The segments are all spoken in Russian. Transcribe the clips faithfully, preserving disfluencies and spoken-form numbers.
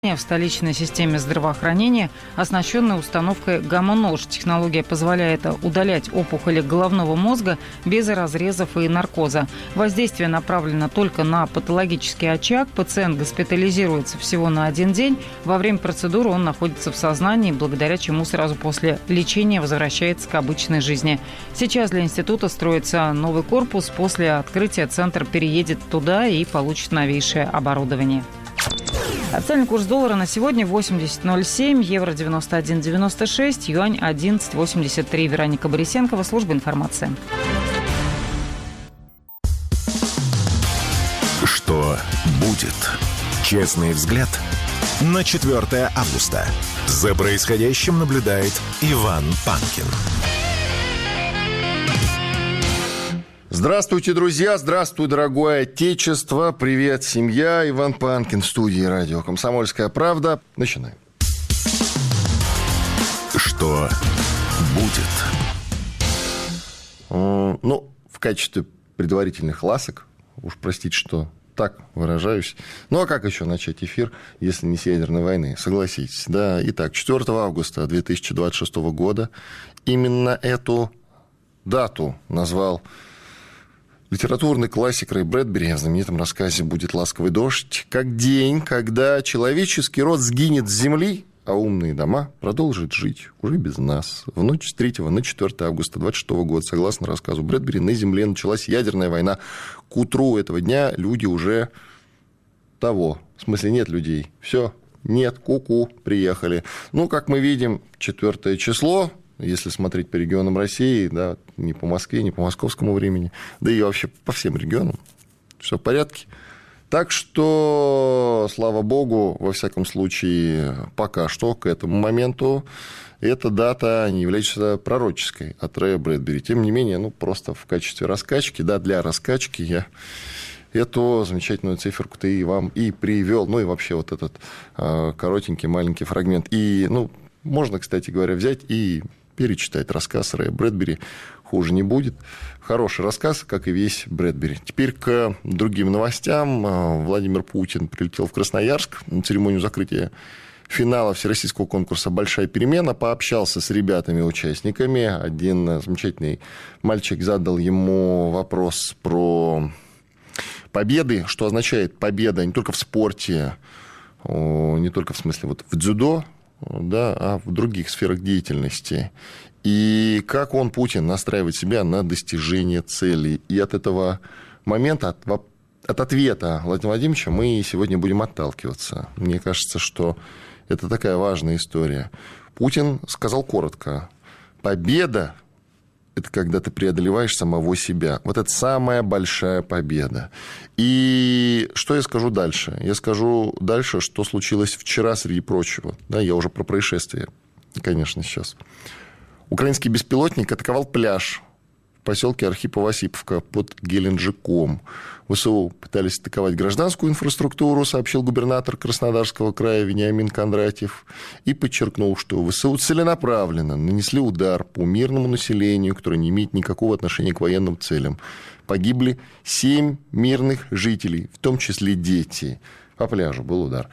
в столичной системе здравоохранения, оснащенной установкой гамма-нож. Технология позволяет удалять опухоли головного мозга без разрезов и наркоза. Воздействие направлено только на патологический очаг. Пациент госпитализируется всего на один день. Во время процедуры он находится в сознании, благодаря чему сразу после лечения возвращается к обычной жизни. Сейчас для института строится новый корпус. После открытия центр переедет туда и получит новейшее оборудование. Официальный курс доллара на сегодня восемьдесят ноль семь, евро девяносто один девяносто шесть, юань одиннадцать восемьдесят три. Вероника Борисенкова, служба информации. Что будет? Честный взгляд на четвёртое августа. За происходящим наблюдает Иван Панкин. Здравствуйте, друзья! Здравствуй, дорогое Отечество! Привет, семья! Иван Панкин в студии радио «Комсомольская правда». Начинаем. Что будет? Ну, в качестве предварительных ласок, уж простите, что так выражаюсь. Ну, а как еще начать эфир, если не с ядерной войны? Согласитесь, да? Итак, четвёртого августа две тысячи двадцать шестого года именно эту дату назвал литературный классик Рэй Брэдбери в знаменитом рассказе «Будет ласковый дождь» как день, когда человеческий род сгинет с земли, а умные дома продолжат жить уже без нас. В ночь с третьего на четвёртое августа двадцать шестого года, согласно рассказу Брэдбери, на Земле началась ядерная война. К утру этого дня люди уже того. В смысле, нет людей. Все, нет, ку-ку, приехали. Ну, как мы видим, четвёртое число... Если смотреть по регионам России, да, не по Москве, не по московскому времени, да и вообще по всем регионам, все в порядке. Так что, слава богу, во всяком случае, пока что к этому моменту эта дата не является пророческой от Рэя Брэдбери. Тем не менее, ну, просто в качестве раскачки, да, для раскачки я эту замечательную циферку-то и вам и привел. Ну, и вообще вот этот э, коротенький маленький фрагмент. И, ну, можно, кстати говоря, взять и перечитать рассказ Рэя Брэдбери, хуже не будет. Хороший рассказ, как и весь Брэдбери. Теперь к другим новостям. Владимир Путин прилетел в Красноярск на церемонию закрытия финала всероссийского конкурса «Большая перемена», пообщался с ребятами-участниками. Один замечательный мальчик задал ему вопрос про победы, что означает победа не только в спорте, не только в смысле вот в дзюдо, да, а в других сферах деятельности. И как он, Путин, настраивает себя на достижение целей. И от этого момента, от, от ответа Владимира Владимировича мы сегодня будем отталкиваться. Мне кажется, что это такая важная история. Путин сказал коротко: победа – это когда ты преодолеваешь самого себя. Вот это самая большая победа. И что я скажу дальше? Я скажу дальше, что случилось вчера, среди прочего. Да, я уже про происшествие, конечно, сейчас. Украинский беспилотник атаковал пляж в поселке Архипова-Осиповка под Геленджиком. ВСУ пытались атаковать гражданскую инфраструктуру, сообщил губернатор Краснодарского края Вениамин Кондратьев, и подчеркнул, что ВСУ целенаправленно нанесли удар по мирному населению, которое не имеет никакого отношения к военным целям. Погибли семь мирных жителей, в том числе дети. По пляжу был удар.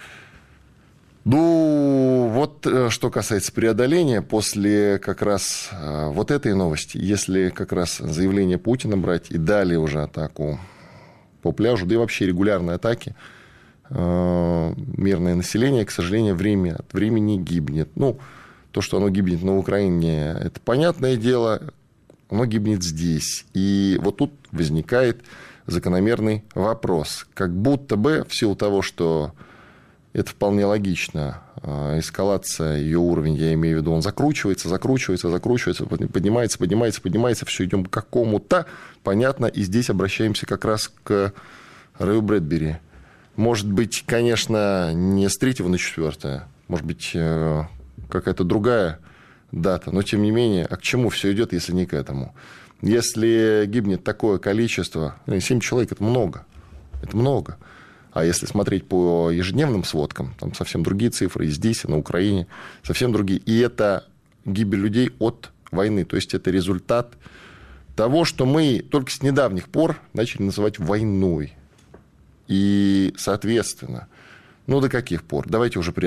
Ну, вот что касается преодоления, после как раз вот этой новости, если как раз заявление Путина брать и далее уже атаку по пляжу, да и вообще регулярные атаки, мирное население, к сожалению, время от времени гибнет. Ну, то, что оно гибнет на Украине, это понятное дело, оно гибнет здесь. И вот тут возникает закономерный вопрос. Как будто бы в силу того, что это вполне логично. Эскалация, ее уровень, я имею в виду, он закручивается, закручивается, закручивается, поднимается, поднимается, поднимается, все идем к какому-то, понятно, и здесь обращаемся как раз к Рэю Брэдбери. Может быть, конечно, не с третьего на четвёртое, может быть, какая-то другая дата, но тем не менее, а к чему все идет, если не к этому? Если гибнет такое количество, семь человек, это много, это много. А если смотреть по ежедневным сводкам, там совсем другие цифры, и здесь, и на Украине, совсем другие. И это гибель людей от войны. То есть это результат того, что мы только с недавних пор начали называть войной. И, соответственно, Ну, до каких пор? Давайте уже